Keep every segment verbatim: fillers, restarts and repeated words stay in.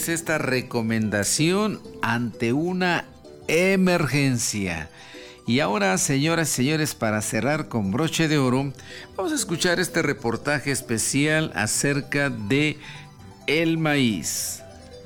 es esta recomendación ante una emergencia. Y ahora, señoras y señores, para cerrar con broche de oro, vamos a escuchar este reportaje especial acerca de el maíz.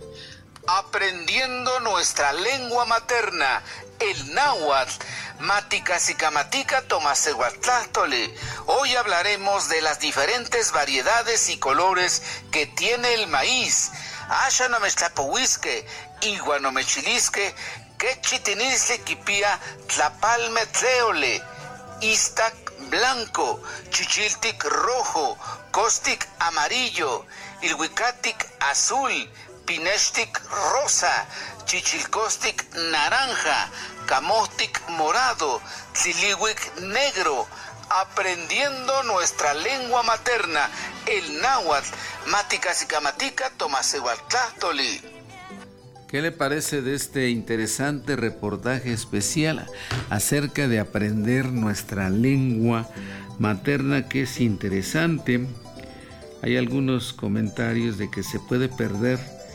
Aprendiendo nuestra lengua materna, el náhuatl. Maticasicamatica tomasehuatlástole. Hoy hablaremos de las diferentes variedades y colores que tiene el maíz. Asha no me tlapohuisque, igua no me chilisque, que chitinisle kipia tlapalme tleole. Istac blanco, chichiltic rojo, costic amarillo, ilhuicatic azul, pineshtic rosa, chichilcostic naranja, camotic morado, tzilihuic negro. Aprendiendo nuestra lengua materna, el náhuatl. Maticasicamatica tomasehuatlástoli. ¿Qué le parece de este interesante reportaje especial acerca de aprender nuestra lengua materna, que es interesante? Hay algunos comentarios de que se puede perder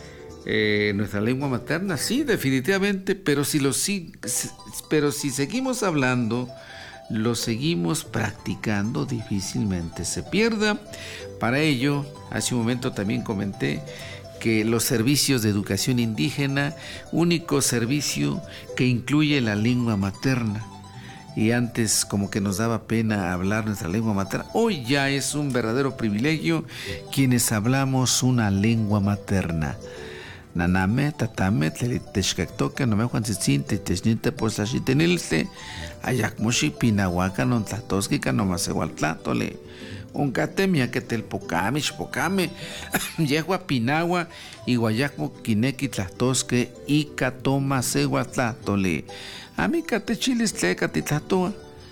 eh, nuestra lengua materna. Sí, definitivamente, pero si, lo, si, pero si seguimos hablando, lo seguimos practicando, difícilmente se pierda. Para ello, hace un momento también comenté que los servicios de educación indígena, único servicio que incluye la lengua materna. Y antes como que nos daba pena hablar nuestra lengua materna. Hoy ya es un verdadero privilegio quienes hablamos una lengua materna. Naname, tatame, tlelitexcactoca, no me juan tzitzinte, technite, pues la chitenilse, ayacmoshi, pinahuaca, non tlatosquica, no más igualtlatole. Un catemia que telpocame, xpocame, yegua pinagua, iguayacmo, quinequi, tlatosque, y catoma, seguatlatole. Amica techilis tleca titlatoa.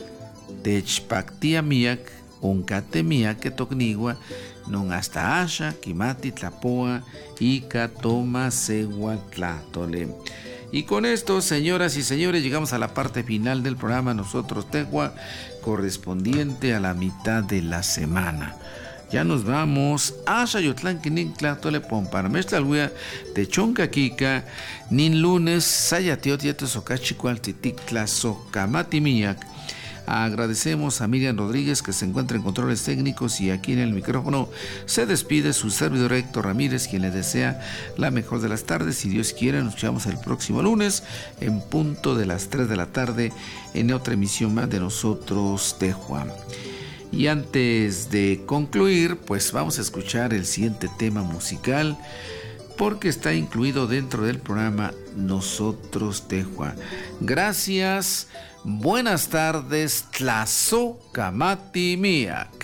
Techpactia miak, un catemia que tocnigua, non hasta asha, kimati, tlapoa, y catoma, seguatlatole. Y con esto, señoras y señores, llegamos a la parte final del programa Nosotros Tehua, correspondiente a la mitad de la semana. Ya nos vamos. Asha yotlán kinin tlatole pomparmestlalhuia de chonca kika nin lunes sayatiot yeto socachicual titic tlasocamatimiac. Agradecemos a Miriam Rodríguez, que se encuentra en controles técnicos, y aquí en el micrófono se despide su servidor Héctor Ramírez, quien le desea la mejor de las tardes. Si Dios quiere, nos escuchamos el próximo lunes en punto de las tres de la tarde en otra emisión más de Nosotros Tehua. Y antes de concluir, pues vamos a escuchar el siguiente tema musical, porque está incluido dentro del programa Nosotros Tehua. Gracias, buenas tardes, Tlazocamatimiac.